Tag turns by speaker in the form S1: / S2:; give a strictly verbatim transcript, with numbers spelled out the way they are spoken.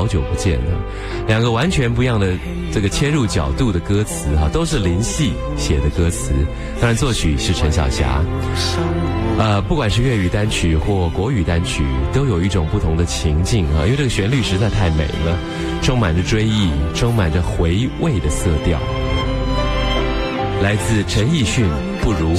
S1: 好久不见了，两个完全不一样的这个切入角度的歌词哈，都是林夕写的歌词，当然作曲是陈小霞。呃，不管是粤语单曲或国语单曲，都有一种不同的情境啊，因为这个旋律实在太美了，充满着追忆，充满着回味的色调。来自陈奕迅《不如》。